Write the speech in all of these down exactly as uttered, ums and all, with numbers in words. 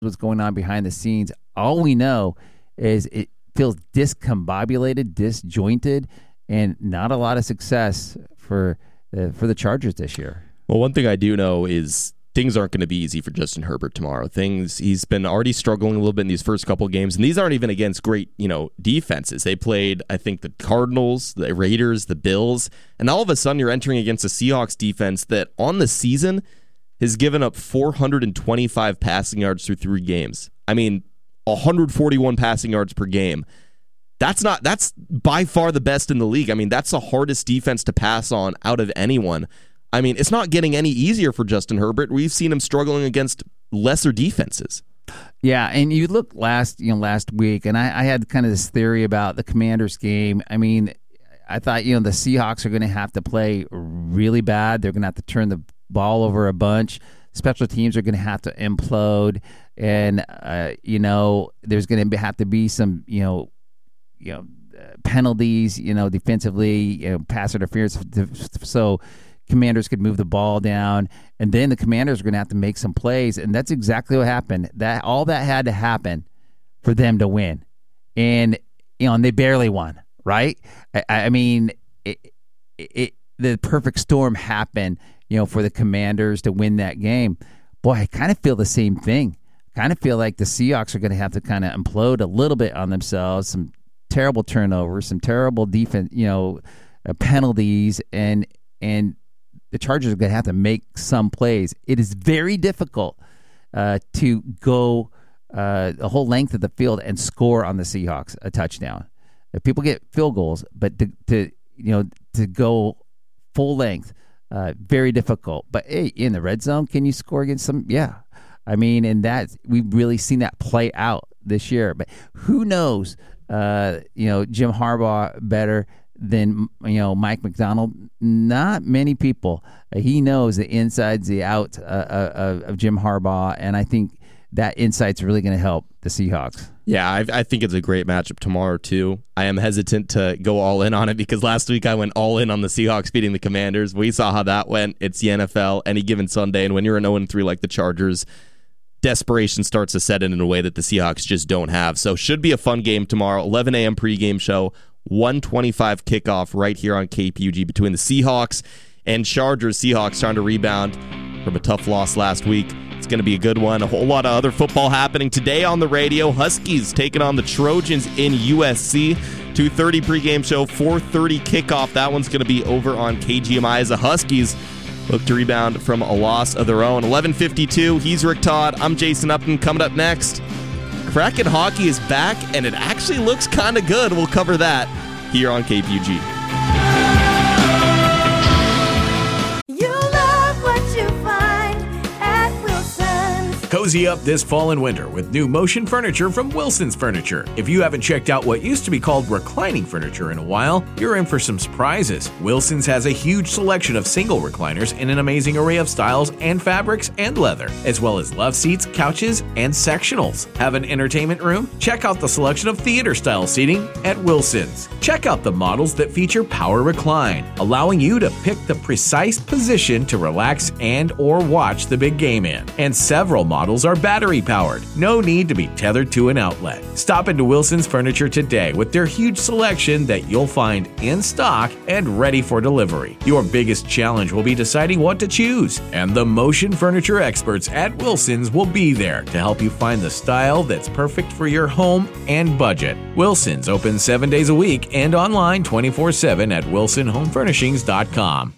what's going on behind the scenes. All we know is it feels discombobulated, disjointed, and not a lot of success for uh, for the Chargers this year. Well, one thing I do know is things aren't going to be easy for Justin Herbert tomorrow. Things he's been already struggling a little bit in these first couple of games, and these aren't even against great, you know, defenses. They played, I think, the Cardinals, the Raiders, the Bills, and all of a sudden you're entering against a Seahawks defense that on the season has given up four hundred twenty-five passing yards through three games. I mean, one hundred forty-one passing yards per game. That's not that's by far the best in the league. I mean, that's the hardest defense to pass on out of anyone. I mean, it's not getting any easier for Justin Herbert. We've seen him struggling against lesser defenses. Yeah, and you look last, you know, last week, and I, I had kind of this theory about the Commanders game. I mean, I thought, you know, the Seahawks are going to have to play really bad. They're going to have to turn the ball over a bunch. Special teams are going to have to implode, and uh, you know, there's going to have to be some, you know, you know, uh, penalties, you know, defensively, you know, pass interference, so Commanders could move the ball down, and then the Commanders are going to have to make some plays, and that's exactly what happened. That all that had to happen for them to win, and you know, and they barely won. Right? I, I mean, it, it, the perfect storm happened, you know, for the Commanders to win that game. Boy, I kind of feel the same thing. Kind of feel like the Seahawks are going to have to kind of implode a little bit on themselves. Some terrible turnovers, some terrible defense, you know, uh, penalties, and and. The Chargers are going to have to make some plays. It is very difficult uh, to go uh, the whole length of the field and score on the Seahawks a touchdown. If people get field goals, but to, to you know to go full length, uh, very difficult. But hey, in the red zone, can you score against some? Yeah, I mean, and that we've really seen that play out this year. But who knows? Uh, you know, Jim Harbaugh better than, you know, Mike McDonald. Not many people. Uh, he knows the insides, the outs uh, uh, of Jim Harbaugh, and I think that insight's really going to help the Seahawks. Yeah, I, I think it's a great matchup tomorrow, too. I am hesitant to go all in on it because last week I went all in on the Seahawks beating the Commanders. We saw how that went. It's the N F L any given Sunday, and when you're an oh and three like the Chargers, desperation starts to set in in a way that the Seahawks just don't have. So should be a fun game tomorrow. eleven a.m. pregame show, one twenty-five kickoff right here on K P U G between the Seahawks and Chargers. Seahawks trying to rebound from a tough loss last week. It's going to be a good one. A whole lot of other football happening today on the radio. Huskies taking on the Trojans in U S C. two thirty pregame show, four thirty kickoff. That one's going to be over on K G M I as the Huskies look to rebound from a loss of their own. eleven fifty-two, he's Rick Todd. I'm Jason Upton. Coming up next, Kraken hockey is back, and it actually looks kind of good. We'll cover that here on K P U G. Cozy up this fall and winter with new motion furniture from Wilson's Furniture. If you haven't checked out what used to be called reclining furniture in a while, you're in for some surprises. Wilson's has a huge selection of single recliners in an amazing array of styles and fabrics and leather, as well as love seats, couches, and sectionals. Have an entertainment room? Check out the selection of theater-style seating at Wilson's. Check out the models that feature power recline, allowing you to pick the precise position to relax and or watch the big game in. And several models Models are battery powered. No need to be tethered to an outlet. Stop into Wilson's Furniture today with their huge selection that you'll find in stock and ready for delivery. Your biggest challenge will be deciding what to choose, and the motion furniture experts at Wilson's will be there to help you find the style that's perfect for your home and budget. Wilson's open seven days a week and online twenty-four seven at wilson home furnishings dot com.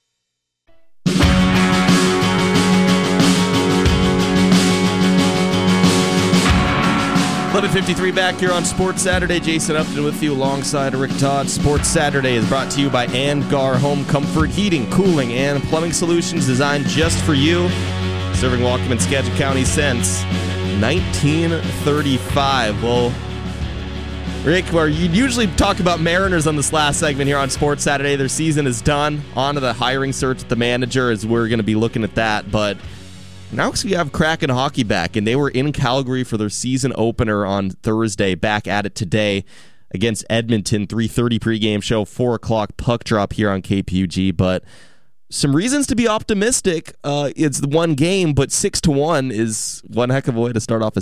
eleven fifty-three back here on Sports Saturday. Jason Upton with you alongside Rick Todd. Sports Saturday is brought to you by Angar Home Comfort Heating, Cooling, and Plumbing Solutions designed just for you. Serving Whatcom and Skagit County since nineteen thirty-five. Well, Rick, where you usually talk about Mariners on this last segment here on Sports Saturday. Their season is done. On to the hiring search at the manager as we're going to be looking at that. But now we have Kraken hockey back, and they were in Calgary for their season opener on Thursday, back at it today against Edmonton. three thirty pregame show, four o'clock puck drop here on K P U G. But some reasons to be optimistic. Uh, it's the one game, but six to one is one heck of a way to start off a